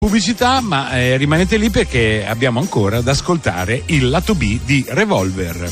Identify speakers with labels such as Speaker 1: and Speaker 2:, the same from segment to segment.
Speaker 1: Pubblicità, ma rimanete lì perché abbiamo ancora da ascoltare il lato B di Revolver.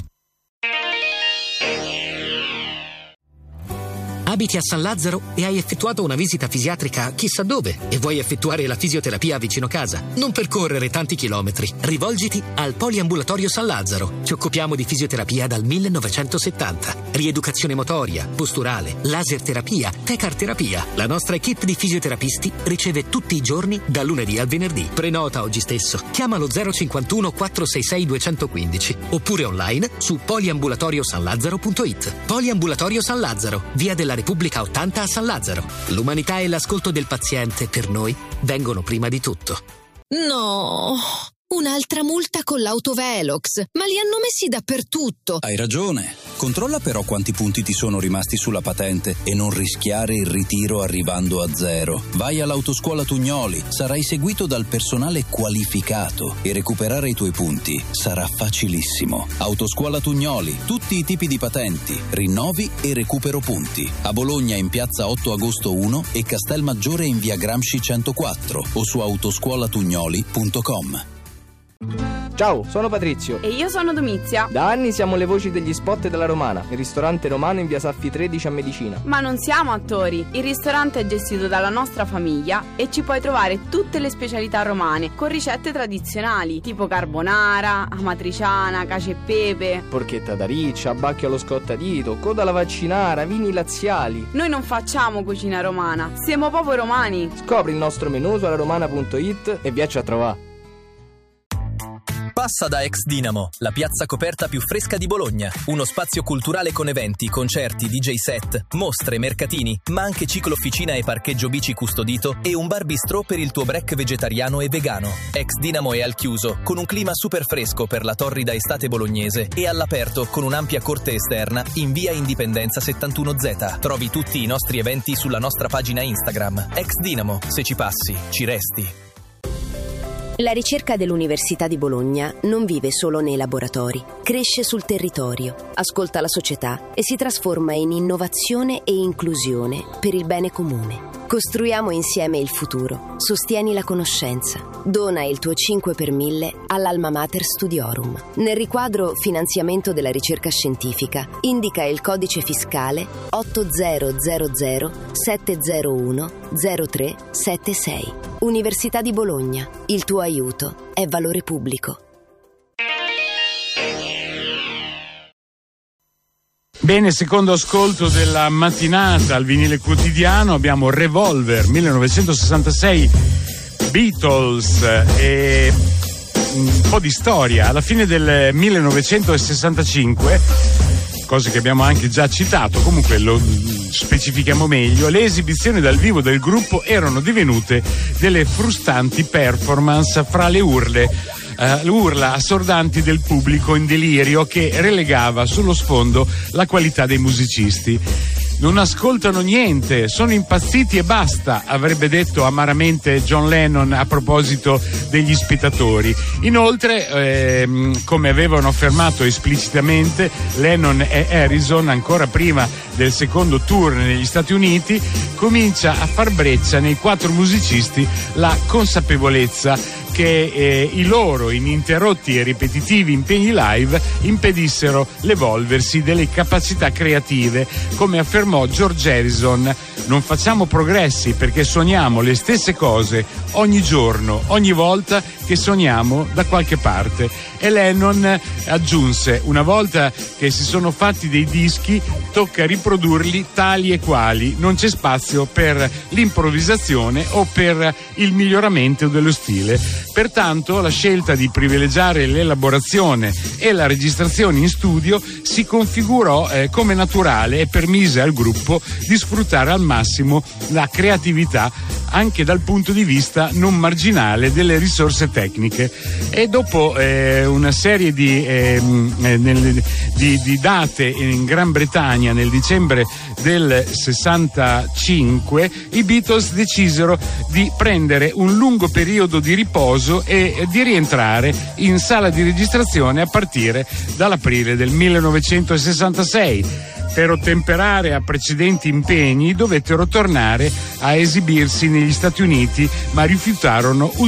Speaker 2: Abiti a San Lazzaro e hai effettuato una visita fisiatrica chissà dove e vuoi effettuare la fisioterapia vicino casa? Non percorrere tanti chilometri. Rivolgiti al Poliambulatorio San Lazzaro. Ci occupiamo di fisioterapia dal 1970. Rieducazione motoria, posturale, laser terapia, tecar terapia. La nostra equipe di fisioterapisti riceve tutti i giorni dal lunedì al venerdì. Prenota oggi stesso. Chiamalo 051 466 215 oppure online su poliambulatoriosanlazzaro.it. Poliambulatorio San Lazzaro, via della Repubblica 80 a San Lazzaro. L'umanità e l'ascolto del paziente per noi vengono prima di tutto.
Speaker 3: No, un'altra multa con l'autovelox, ma li hanno messi dappertutto.
Speaker 4: Hai ragione. Controlla però quanti punti ti sono rimasti sulla patente e non rischiare il ritiro arrivando a zero. Vai all'Autoscuola Tugnoli, sarai seguito dal personale qualificato e recuperare i tuoi punti sarà facilissimo. Autoscuola Tugnoli, tutti i tipi di patenti, rinnovi e recupero punti. A Bologna in piazza 8 agosto 1 e Castelmaggiore in via Gramsci 104 o su autoscuolatugnoli.com.
Speaker 5: Ciao, sono Patrizio.
Speaker 6: E io sono Domizia.
Speaker 5: Da anni siamo le voci degli spot della Romana, il ristorante romano in via Saffi 13 a Medicina.
Speaker 6: Ma non siamo attori. Il ristorante è gestito dalla nostra famiglia e ci puoi trovare tutte le specialità romane con ricette tradizionali tipo carbonara, amatriciana, cacio e pepe,
Speaker 5: porchetta da riccia, bacchio allo scottadito, coda alla vaccinara, vini laziali.
Speaker 6: Noi non facciamo cucina romana, siamo proprio romani.
Speaker 5: Scopri il nostro menù su alaromana.it e viaci a trovare.
Speaker 7: Passa da Ex Dinamo, la piazza coperta più fresca di Bologna. Uno spazio culturale con eventi, concerti, DJ set, mostre, mercatini, ma anche ciclo officina e parcheggio bici custodito e un bar bistrò per il tuo break vegetariano e vegano. Ex Dinamo è al chiuso, con un clima super fresco per la torrida estate bolognese e all'aperto con un'ampia corte esterna in via Indipendenza 71Z. Trovi tutti i nostri eventi sulla nostra pagina Instagram. Ex Dinamo, se ci passi, ci resti.
Speaker 8: La ricerca dell'Università di Bologna non vive solo nei laboratori, cresce sul territorio, ascolta la società e si trasforma in innovazione e inclusione per il bene comune. Costruiamo insieme il futuro, sostieni la conoscenza, dona il tuo 5 per 1000 all'Alma Mater Studiorum. Nel riquadro finanziamento della ricerca scientifica indica il codice fiscale 8000 701 0376. Università di Bologna, il tuo aiuto è valore pubblico.
Speaker 1: Bene, secondo ascolto della mattinata al vinile quotidiano abbiamo Revolver 1966, Beatles e un po' di storia. Alla fine del 1965, cose che abbiamo anche già citato, comunque lo specifichiamo meglio, le esibizioni dal vivo del gruppo erano divenute delle frustanti performance fra le urla assordanti del pubblico in delirio che relegava sullo sfondo la qualità dei musicisti. Non ascoltano niente, sono impazziti e basta, avrebbe detto amaramente John Lennon a proposito degli spettatori. Inoltre, come avevano affermato esplicitamente Lennon e Harrison ancora prima del secondo tour negli Stati Uniti, comincia a far breccia nei 4 musicisti la consapevolezza che i loro ininterrotti e ripetitivi impegni live impedissero l'evolversi delle capacità creative. Come affermò George Harrison, non facciamo progressi perché suoniamo le stesse cose ogni giorno, ogni volta che suoniamo da qualche parte. E Lennon aggiunse, una volta che si sono fatti dei dischi tocca riprodurli tali e quali, non c'è spazio per l'improvvisazione o per il miglioramento dello stile. Pertanto la scelta di privilegiare l'elaborazione e la registrazione in studio si configurò come naturale e permise al gruppo di sfruttare al massimo la creatività anche dal punto di vista non marginale delle risorse tecniche. E dopo una serie di date in Gran Bretagna nel dicembre del 65, i Beatles decisero di prendere un lungo periodo di riposo e di rientrare in sala di registrazione a partire dall'aprile del 1966. per ottemperare a precedenti impegni dovettero tornare a esibirsi negli Stati Uniti, ma rifiutarono